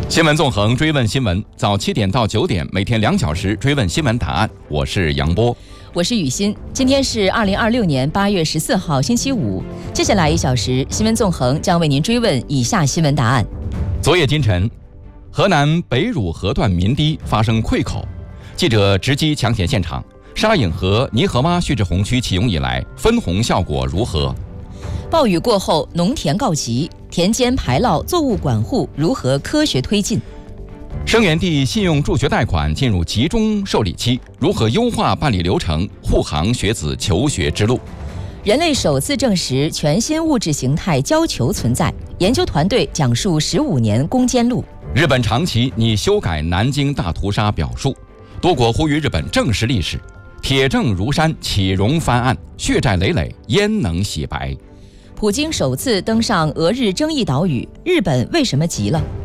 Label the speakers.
Speaker 1: 新闻纵横，追问新闻，早7点到9点，每天2小时追问新闻答案。我是杨波，
Speaker 2: 我是雨欣。今天是2026年8月14号，星期五。接下来1小时，新闻纵横将为您追问以下新闻答案。
Speaker 1: 昨夜今晨，河南北汝河段民堤发生溃口，记者直击抢险现场。沙隐河泥河洼蓄滞洪区启用以来，分洪效果如何？
Speaker 2: 暴雨过后，农田告急，田间排涝、作物管护如何科学推进？
Speaker 1: 生源地信用助学贷款进入集中受理期，如何优化办理流程，护航学子求学之路？
Speaker 2: 人类首次证实全新物质形态胶球存在，研究团队讲述15年攻坚路。
Speaker 1: 日本长崎拟修改南京大屠杀表述，多国呼吁日本正视历史。铁证如山，启容翻案，血债累累，焉能洗白？
Speaker 2: 普京首次登上俄日争议岛屿，日本为什么急了？